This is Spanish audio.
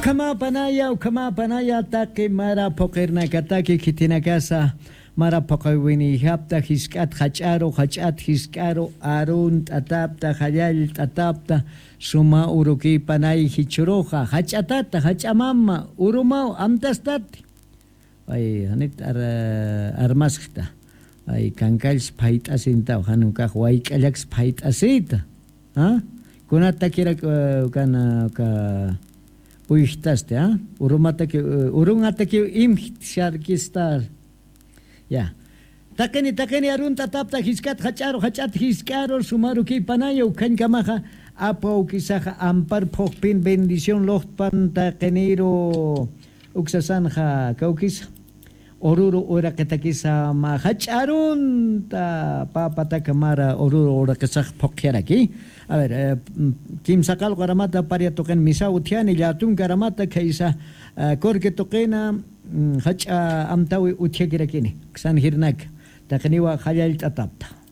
ukama panaya taki mara pokerna kataki kitina casa mara pokawini hapta hiskat hachat hiskaro arun tatapta hayal tatapta suma uruki panay hichuroja hachatata hachamama urumau amtastati ay hanit armaskta ay kankals pait asinta hanunka way kalax pait asita ha kunata kira kana ka uishtaste ha urumata ke urungata ke imsharkistar ya takeni arun tatapta hiskat hachat hiskaro sumaru ki panayo kankamaja apo kisaja ampar pokpin bendición lohpan takeniro uksasanja kaukis oruro ora ketakisa ma hacharun ta papata kamara oruro ora kesaj pokheraki a ver kim sakal garamata paria token misa utiani latun garamata kaisa korke tokena hacha amtawi utyagirakini ksan hirnak takniwa khayal tatapta